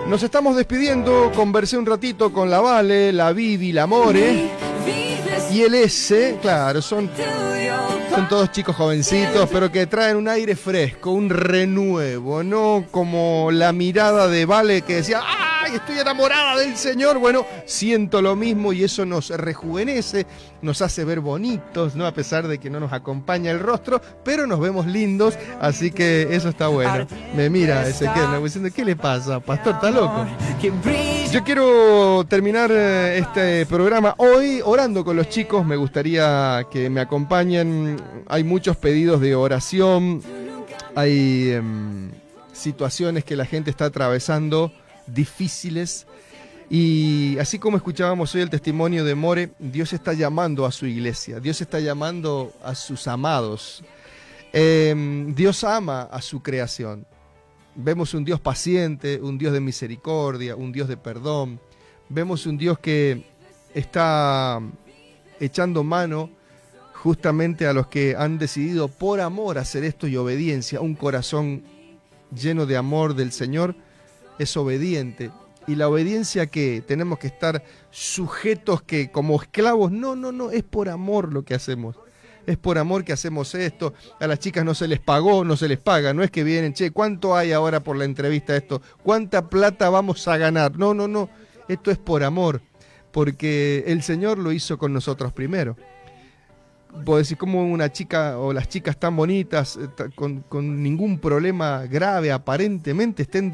Nos estamos despidiendo, conversé un ratito con la Vale, la Vivi, la More y el S, claro, son todos chicos jovencitos, pero que traen un aire fresco, un renuevo, no como la mirada de Vale que decía, ¡ay, estoy enamorada del Señor! Bueno, siento lo mismo y eso nos rejuvenece, nos hace ver bonitos, ¿no? A pesar de que no nos acompaña el rostro, pero nos vemos lindos, así que eso está bueno. Me mira Ezequiel, me voy diciendo, ¿qué le pasa? Pastor, ¿está loco? Yo quiero terminar este programa hoy orando con los chicos. Me gustaría que me acompañen. Hay muchos pedidos de oración. Hay situaciones que la gente está atravesando difíciles. Y así como escuchábamos hoy el testimonio de More, Dios está llamando a su iglesia. Dios está llamando a sus amados. Dios ama a su creación. Vemos un Dios paciente, un Dios de misericordia, un Dios de perdón. Vemos un Dios que está echando mano justamente a los que han decidido por amor hacer esto y obediencia. Un corazón lleno de amor del Señor es obediente. Y la obediencia que tenemos que estar sujetos que como esclavos, no, es por amor lo que hacemos. Es por amor que hacemos esto. A las chicas no se les pagó, no se les paga. No es que vienen, che, ¿cuánto hay ahora por la entrevista esto? ¿Cuánta plata vamos a ganar? No. Esto es por amor. Porque el Señor lo hizo con nosotros primero. Puedo decir, como una chica o las chicas tan bonitas, con ningún problema grave, aparentemente estén